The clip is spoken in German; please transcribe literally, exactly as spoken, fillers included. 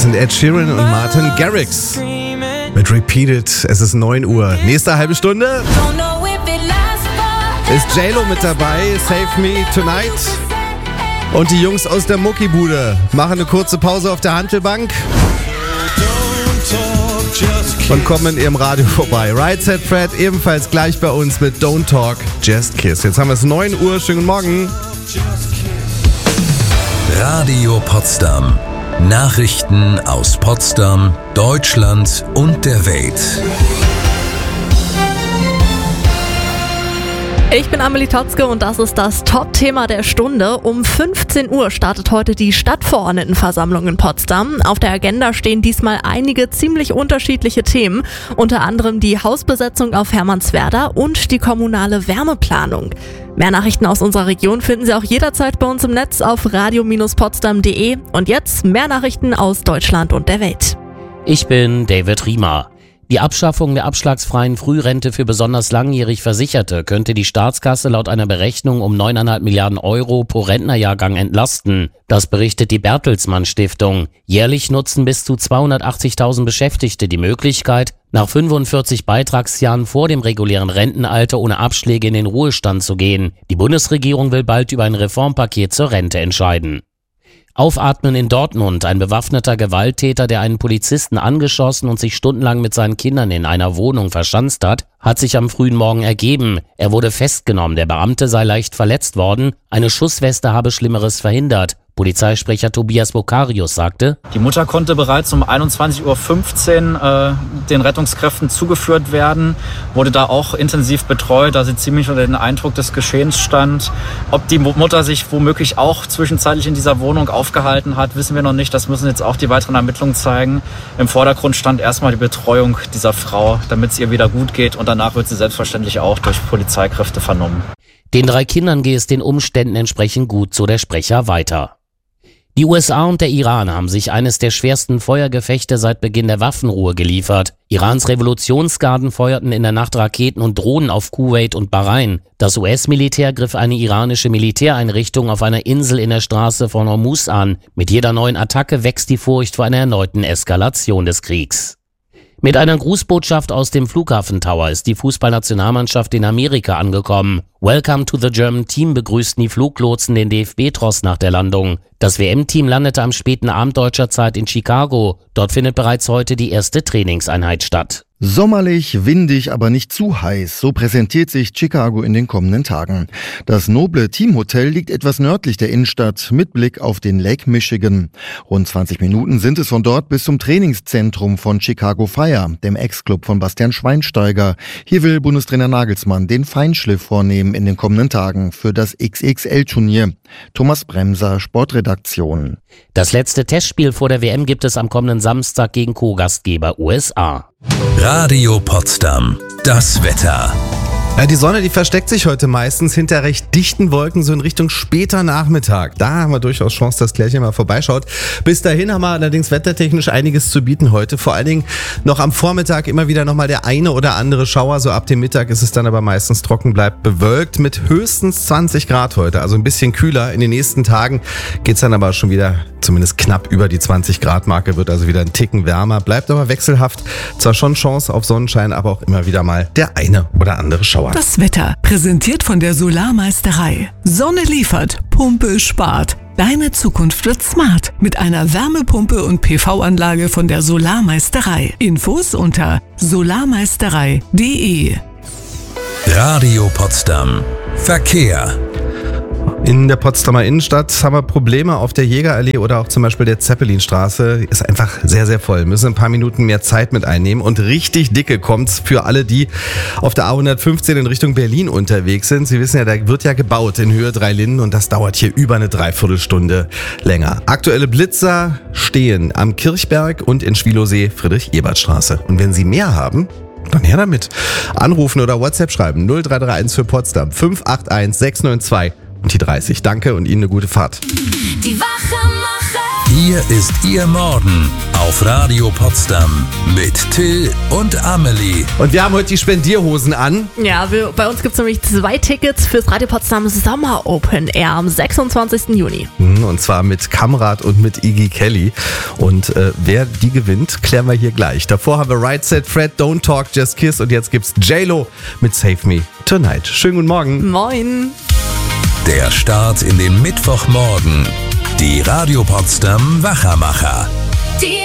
sind Ed Sheeran und Martin Garrix mit Repeated. Es ist neun Uhr. Nächste halbe Stunde ist J-Lo mit dabei. Save Me Tonight. Und die Jungs aus der Muckibude machen eine kurze Pause auf der Hantelbank und kommen in ihrem Radio vorbei. Right Said Fred ebenfalls gleich bei uns mit Don't Talk, Just Kiss. Jetzt haben wir es neun Uhr. Schönen guten Morgen. Radio Potsdam. Nachrichten aus Potsdam, Deutschland und der Welt. Ich bin Amelie Totzke und das ist das Top-Thema der Stunde. Um fünfzehn Uhr startet heute die Stadtverordnetenversammlung in Potsdam. Auf der Agenda stehen diesmal einige ziemlich unterschiedliche Themen, unter anderem die Hausbesetzung auf Hermannswerda und die kommunale Wärmeplanung. Mehr Nachrichten aus unserer Region finden Sie auch jederzeit bei uns im Netz auf radio potsdam punkt de. Und jetzt mehr Nachrichten aus Deutschland und der Welt. Ich bin David Riemer. Die Abschaffung der abschlagsfreien Frührente für besonders langjährig Versicherte könnte die Staatskasse laut einer Berechnung um neun Komma fünf Milliarden Euro pro Rentnerjahrgang entlasten. Das berichtet die Bertelsmann Stiftung. Jährlich nutzen bis zu zweihundertachtzigtausend Beschäftigte die Möglichkeit, nach fünfundvierzig Beitragsjahren vor dem regulären Rentenalter ohne Abschläge in den Ruhestand zu gehen. Die Bundesregierung will bald über ein Reformpaket zur Rente entscheiden. Aufatmen in Dortmund. Ein bewaffneter Gewalttäter, der einen Polizisten angeschossen und sich stundenlang mit seinen Kindern in einer Wohnung verschanzt hat, hat sich am frühen Morgen ergeben. Er wurde festgenommen, der Beamte sei leicht verletzt worden. Eine Schussweste habe Schlimmeres verhindert. Polizeisprecher Tobias Bokarius sagte: Die Mutter konnte bereits um einundzwanzig Uhr fünfzehn äh, den Rettungskräften zugeführt werden, wurde da auch intensiv betreut, da sie ziemlich unter den Eindruck des Geschehens stand. Ob die Mutter sich womöglich auch zwischenzeitlich in dieser Wohnung aufgehalten hat, wissen wir noch nicht. Das müssen jetzt auch die weiteren Ermittlungen zeigen. Im Vordergrund stand erstmal die Betreuung dieser Frau, damit es ihr wieder gut geht, und danach wird sie selbstverständlich auch durch Polizeikräfte vernommen. Den drei Kindern gehe es den Umständen entsprechend gut, so der Sprecher weiter. Die U S A und der Iran haben sich eines der schwersten Feuergefechte seit Beginn der Waffenruhe geliefert. Irans Revolutionsgarden feuerten in der Nacht Raketen und Drohnen auf Kuwait und Bahrain. Das U S-Militär griff eine iranische Militäreinrichtung auf einer Insel in der Straße von Hormuz an. Mit jeder neuen Attacke wächst die Furcht vor einer erneuten Eskalation des Kriegs. Mit einer Grußbotschaft aus dem Flughafen Tower ist die Fußballnationalmannschaft in Amerika angekommen. Welcome to the German Team begrüßten die Fluglotsen den D F B-Tross nach der Landung. Das W M-Team landete am späten Abend deutscher Zeit in Chicago. Dort findet bereits heute die erste Trainingseinheit statt. Sommerlich, windig, aber nicht zu heiß. So präsentiert sich Chicago in den kommenden Tagen. Das noble Teamhotel liegt etwas nördlich der Innenstadt mit Blick auf den Lake Michigan. Rund zwanzig Minuten sind es von dort bis zum Trainingszentrum von Chicago Fire, dem Ex-Club von Bastian Schweinsteiger. Hier will Bundestrainer Nagelsmann den Feinschliff vornehmen in den kommenden Tagen für das X X L-Turnier. Thomas Bremser, Sportredaktion. Das letzte Testspiel vor der W M gibt es am kommenden Samstag gegen Co-Gastgeber U S A. Radio Potsdam. Das Wetter. Ja, die Sonne, die versteckt sich heute meistens hinter recht dichten Wolken, so in Richtung später Nachmittag. Da haben wir durchaus Chance, dass gleich mal vorbeischaut. Bis dahin haben wir allerdings wettertechnisch einiges zu bieten heute. Vor allen Dingen noch am Vormittag immer wieder nochmal der eine oder andere Schauer. So ab dem Mittag ist es dann aber meistens trocken, bleibt bewölkt mit höchstens zwanzig Grad heute. Also ein bisschen kühler. In den nächsten Tagen geht's dann aber schon wieder zumindest knapp über die zwanzig Grad Marke, wird also wieder ein Ticken wärmer. Bleibt aber wechselhaft. Zwar schon Chance auf Sonnenschein, aber auch immer wieder mal der eine oder andere Schauer. Das Wetter, präsentiert von der Solarmeisterei. Sonne liefert, Pumpe spart. Deine Zukunft wird smart mit einer Wärmepumpe und P V-Anlage von der Solarmeisterei. Infos unter solarmeisterei punkt de. Radio Potsdam. Verkehr. In der Potsdamer Innenstadt haben wir Probleme auf der Jägerallee oder auch zum Beispiel der Zeppelinstraße. Ist einfach sehr, sehr voll. Müssen ein paar Minuten mehr Zeit mit einnehmen. Und richtig dicke kommt's für alle, die auf der A hundertfünfzehn in Richtung Berlin unterwegs sind. Sie wissen ja, da wird ja gebaut in Höhe drei Linden und das dauert hier über eine Dreiviertelstunde länger. Aktuelle Blitzer stehen am Kirchberg und in Schwielowsee Friedrich-Ebert-Straße. Und wenn Sie mehr haben, dann her damit. Anrufen oder WhatsApp schreiben null drei drei eins für Potsdam fünf acht eins sechs neun zwei und die dreißig. Danke und Ihnen eine gute Fahrt. Die Wachemacher. Hier ist Ihr Morgen auf auf Radio Potsdam mit Till und Amelie. Und wir haben heute die Spendierhosen an. Ja, wir, bei uns gibt es nämlich zwei Tickets fürs Radio Potsdam Sommer Open Air am sechsundzwanzigsten Juni. Und zwar mit Kamrat und mit Iggy Kelly. Und äh, wer die gewinnt, klären wir hier gleich. Davor haben wir Right Said Fred, Don't Talk, Just Kiss. Und jetzt gibt's J-Lo mit Save Me Tonight. Schönen guten Morgen. Moin. Der Start in den Mittwochmorgen. Die Radio Potsdam Wachermacher. Die